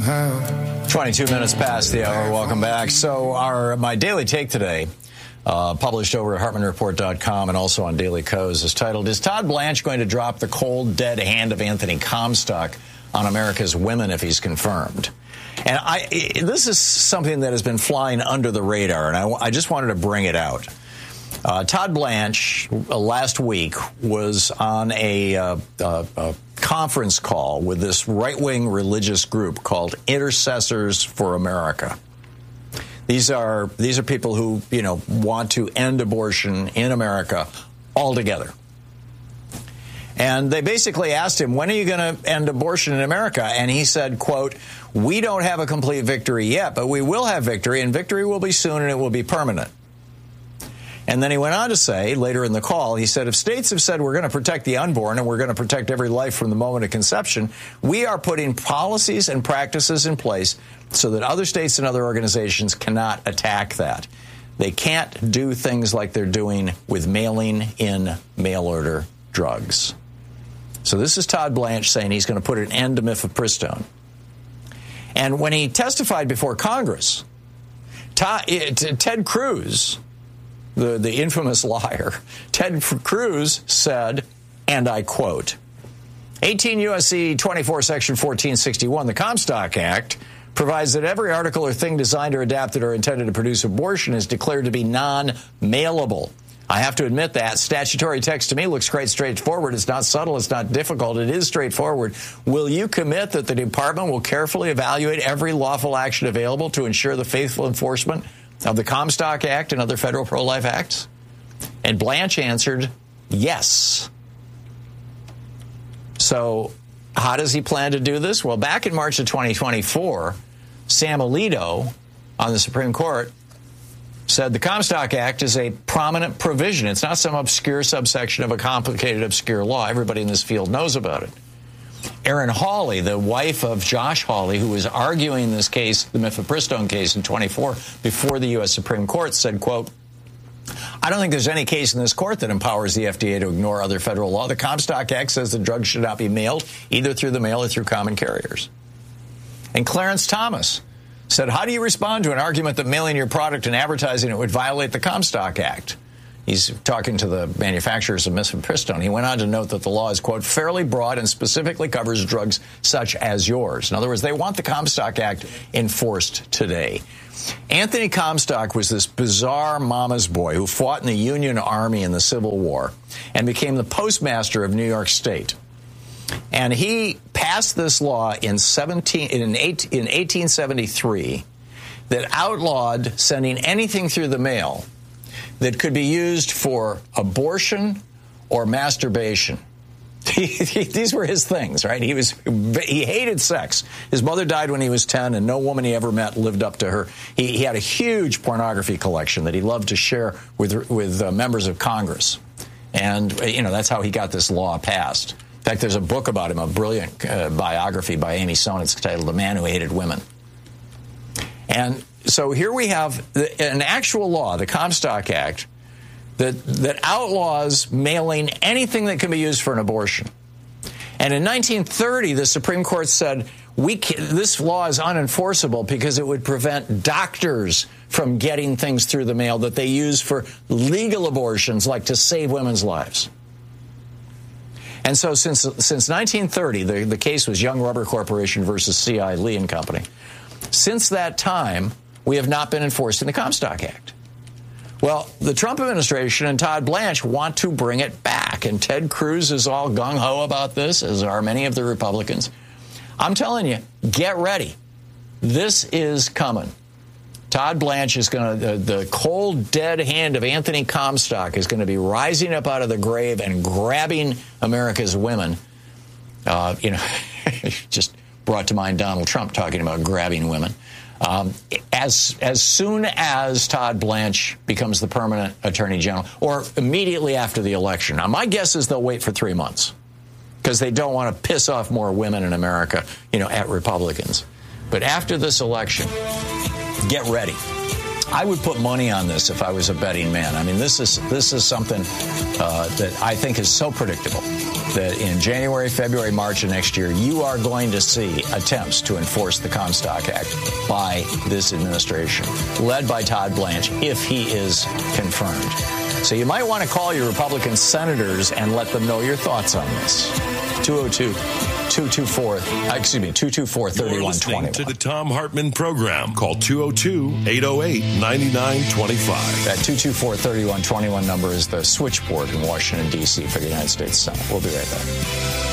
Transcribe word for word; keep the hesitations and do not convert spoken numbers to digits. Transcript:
somehow. twenty-two minutes past the hour. Welcome back. So our my daily take today, uh, published over at Hartman Report dot com and also on Daily Kos, is titled, "Is Todd Blanche going to drop the cold, dead hand of Anthony Comstock on America's women if he's confirmed?" And I, this is something that has been flying under the radar, and I, I just wanted to bring it out. Uh, Todd Blanche uh, last week was on a, uh, uh, a conference call with this right-wing religious group called Intercessors for America. These are these are people who, you know, want to end abortion in America altogether. And they basically asked him, when are you going to end abortion in America? And he said, quote, "We don't have a complete victory yet, but we will have victory, and victory will be soon, and it will be permanent." And then he went on to say, later in the call, he said, "If states have said we're going to protect the unborn and we're going to protect every life from the moment of conception, we are putting policies and practices in place so that other states and other organizations cannot attack that. They can't do things like they're doing with mailing in mail-order drugs." So this is Todd Blanche saying he's going to put an end to mifepristone. And when he testified before Congress, Todd, Ted Cruz, the, the infamous liar, Ted Cruz said, and I quote, eighteen U S C twenty-four, Section fourteen sixty-one, the Comstock Act, provides that every article or thing designed or adapted or intended to produce abortion is declared to be non-mailable. I have to admit that statutory text to me looks quite straightforward. It's not subtle. It's not difficult. It is straightforward. Will you commit that the department will carefully evaluate every lawful action available to ensure the faithful enforcement of the Comstock Act and other federal pro-life acts? And Blanche answered, yes. So how does he plan to do this? Well, back in March of twenty twenty-four, Sam Alito on the Supreme Court said the Comstock Act is a prominent provision. It's not some obscure subsection of a complicated, obscure law. Everybody in this field knows about it. Erin Hawley, the wife of Josh Hawley, who was arguing this case, the mifepristone case in twenty-four, before the U S Supreme Court, said, quote, "I don't think there's any case in this court that empowers the F D A to ignore other federal law. The Comstock Act says the drug should not be mailed either through the mail or through common carriers." And Clarence Thomas said, "How do you respond to an argument that mailing your product and advertising it would violate the Comstock Act?" He's talking to the manufacturers of mifepristone. He went on to note that the law is, quote, "fairly broad and specifically covers drugs such as yours." In other words, they want the Comstock Act enforced today. Anthony Comstock was this bizarre mama's boy who fought in the Union Army in the Civil War and became the postmaster of New York State. And he passed this law in seventeen in eighteen seventy-three that outlawed sending anything through the mail that could be used for abortion or masturbation. These were his things, right? He was he hated sex. His mother died when he was ten, and no woman he ever met lived up to her. He, he had a huge pornography collection that he loved to share with with uh, members of Congress, and you know that's how he got this law passed. In fact, there's a book about him, a brilliant uh, biography by Amy Sonitz titled "The Man Who Hated Women." And so here we have the, an actual law, the Comstock Act, that that outlaws mailing anything that can be used for an abortion. And in nineteen thirty, the Supreme Court said we can, this law is unenforceable because it would prevent doctors from getting things through the mail that they use for legal abortions, like to save women's lives. And so since since nineteen thirty, the, the case was Young Rubber Corporation versus C I Lee and Company. Since that time, we have not been enforcing the Comstock Act. Well, the Trump administration and Todd Blanche want to bring it back, and Ted Cruz is all gung-ho about this, as are many of the Republicans. I'm telling you, get ready. This is coming. Todd Blanche is going to, the, the cold, dead hand of Anthony Comstock is going to be rising up out of the grave and grabbing America's women. Uh, you know, just brought to mind Donald Trump talking about grabbing women. Um, as as soon as Todd Blanche becomes the permanent attorney general, or immediately after the election. Now, my guess is they'll wait for three months because they don't want to piss off more women in America, you know, at Republicans. But after this election, get ready. I would put money on this if I was a betting man. I mean, this is this is something uh, that I think is so predictable. that in January, February, March of next year, you are going to see attempts to enforce the Comstock Act by this administration, led by Todd Blanche, if he is confirmed. So you might want to call your Republican senators and let them know your thoughts on this. two oh two, two two four, excuse me, two two four, three one two one. To the Thom Hartmann program. Call two oh two, eight oh eight, nine nine two five. That two two four, three one two one number is the switchboard in Washington, D C for the United States Senate. We'll be right back.